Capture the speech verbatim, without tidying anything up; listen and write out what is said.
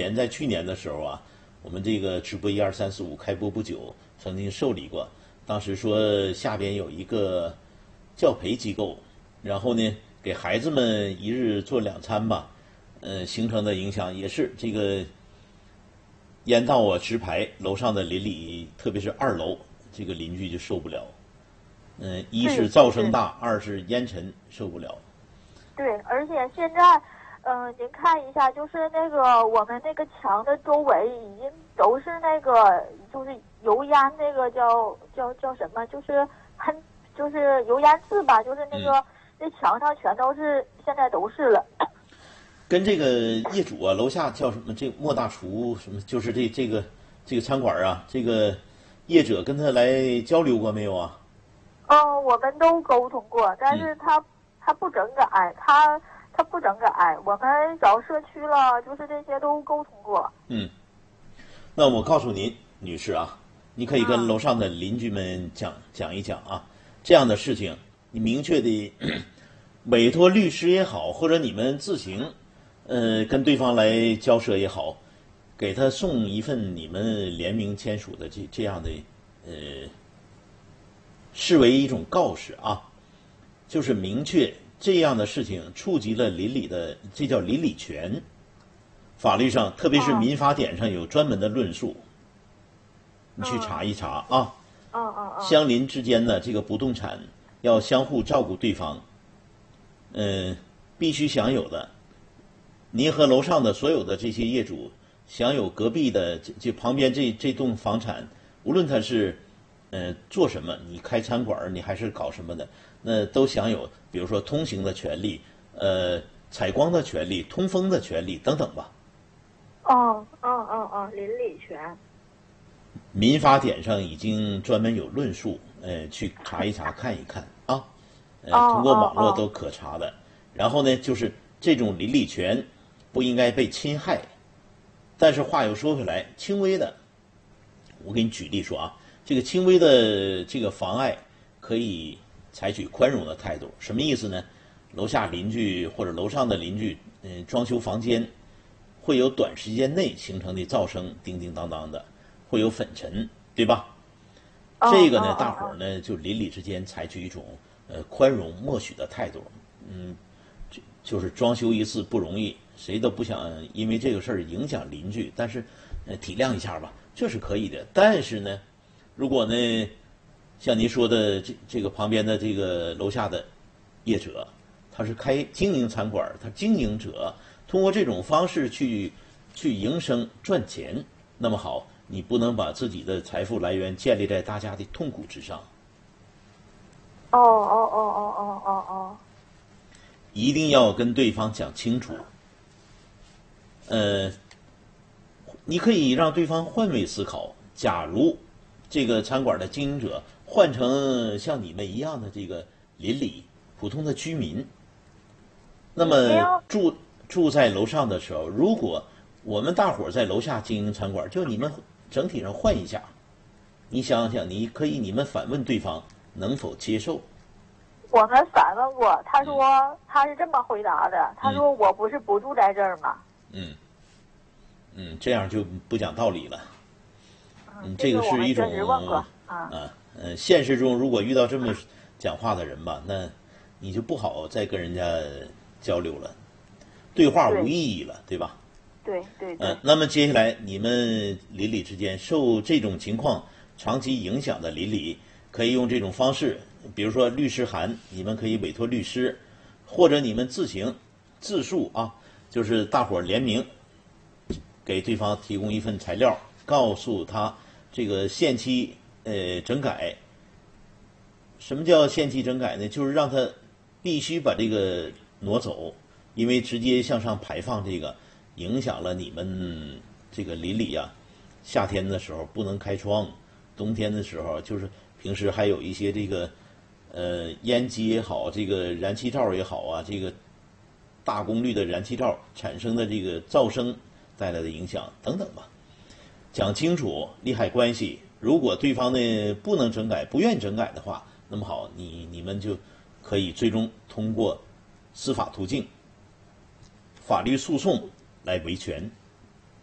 年在去年的时候啊，我们这个直播一二三四五开播不久，曾经受理过，当时说下边有一个教培机构，然后呢给孩子们一日做两餐吧，呃，形成的影响也是这个烟道啊直排，楼上的邻里，特别是二楼这个邻居就受不了。嗯，一是噪声大，二是烟尘受不了。 对，而且现在，嗯、呃，您看一下，就是那个我们那个墙的周围已经都是那个就是油烟，那个叫叫叫什么？就是喷，就是油烟渍吧，就是那个、嗯、那墙上全都是，现在都是了。 跟这个业主啊，楼下叫什么？这莫大厨什么？就是这这个这个餐馆啊，这个业者跟他来交流过没有啊？ 嗯，我们都沟通过，但是他、嗯、他不整改，他他不整改，我们找社区了，就是这些都沟通过。 嗯，那我告诉您，女士啊，你可以跟楼上的邻居们讲、嗯、讲一讲啊，这样的事情，你明确的委托律师也好，或者你们自行，呃，跟对方来交涉也好，给他送一份你们联名签署的这这样的呃。视为一种告示啊，就是明确这样的事情触及了邻里的，这叫邻里权。法律上，特别是民法典上有专门的论述，你去查一查啊。 嗯嗯嗯。 相邻之间的这个不动产要相互照顾对方，嗯、呃，必须享有的。您和楼上的所有的这些业主享有隔壁的这这旁边这这栋房产，无论它是。呃，做什么？你开餐馆，你还是搞什么的？那都享有，比如说通行的权利，呃，采光的权利，通风的权利等等吧。 哦哦哦哦，邻里权。 民法典上已经专门有论述，呃，去查一查，看一看啊。呃，通过网络都可查的。然后呢，就是这种邻里权不应该被侵害，但是话又说回来，轻微的，我给你举例说啊。这个轻微的这个妨碍，可以采取宽容的态度。什么意思呢？楼下邻居或者楼上的邻居，嗯，装修房间，会有短时间内形成的噪声，叮叮当当的，会有粉尘，对吧？ 哦、 这个呢， 哦、 大伙儿呢，就邻里之间采取一种呃宽容默许的态度。嗯，就就是装修一次不容易，谁都不想因为这个事儿影响邻居，但是呃体谅一下吧，这是可以的。但是呢。如果呢，像您说的这这个旁边的这个楼下的业者，他是开经营餐馆，他经营者通过这种方式去去营生赚钱，那么好，你不能把自己的财富来源建立在大家的痛苦之上。 哦哦哦哦哦哦哦， 一定要跟对方讲清楚。呃，你可以让对方换位思考，假如。这个餐馆的经营者换成像你们一样的这个邻里普通的居民，那么住住在楼上的时候，如果我们大伙在楼下经营餐馆，就你们整体上换一下，你想想，你可以你们反问对方能否接受？ 我们反问过，他说、嗯、他是这么回答的，他说我不是不住在这儿吗？ 嗯嗯，这样就不讲道理了。 嗯， 这个是一种啊， 呃，现实中如果遇到这么讲话的人吧，那你就不好再跟人家交流了，对话无意义了， 对, 对吧？ 对对对。 呃，那么接下来你们邻里之间受这种情况长期影响的邻里，可以用这种方式，比如说律师函，你们可以委托律师，或者你们自行自述啊，就是大伙儿联名给对方提供一份材料，告诉他。这个限期呃整改，什么叫限期整改呢？就是让他必须把这个挪走，因为直接向上排放这个影响了你们这个邻里啊。夏天的时候不能开窗，冬天的时候就是平时还有一些这个呃烟机也好，这个燃气灶也好啊，这个大功率的燃气灶产生的这个噪声带来的影响等等吧。讲清楚利害关系，如果对方呢不能整改，不愿意整改的话，那么好，你你们就可以最终通过司法途径、法律诉讼来维权。